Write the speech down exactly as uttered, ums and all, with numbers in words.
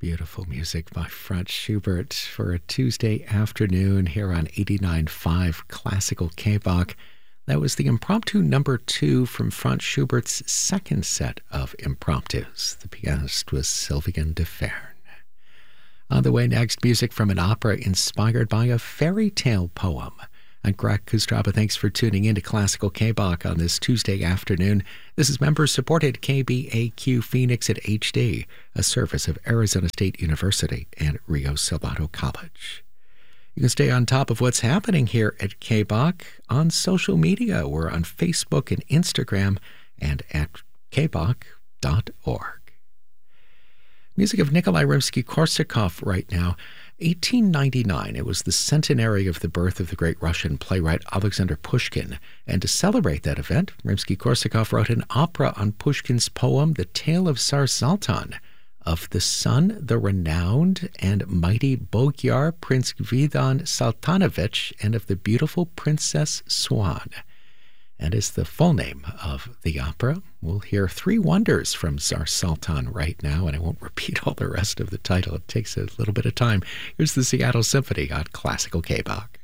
Beautiful music by Franz Schubert for a Tuesday afternoon here on eighty-nine point five Classical K-Bach. That was the impromptu number two from Franz Schubert's second set of impromptus. The pianist was Sylvain Deferne. On the way next, music from an opera inspired by a fairy tale poem. I'm Greg Kustraba. Thanks for tuning in to Classical K-Bach on this Tuesday afternoon. This is member-supported K B A Q Phoenix at H D, a service of Arizona State University and Rio Salado College. You can stay on top of what's happening here at K-Bach on social media. We're on Facebook and Instagram and at k bach dot org. Music of Nikolai Rimsky-Korsakov right now. eighteen ninety-nine, it was the centenary of the birth of the great Russian playwright Alexander Pushkin. And to celebrate that event, Rimsky-Korsakov wrote an opera on Pushkin's poem, The Tale of Tsar Sultan, of the son, the renowned and mighty Bogyar Prince Gvidan Sultanovich, and of the beautiful Princess Swan. And is the full name of the opera. We'll hear three wonders from Tsar Sultan right now, and I won't repeat all the rest of the title. It takes a little bit of time. Here's the Seattle Symphony on Classical K-Bach.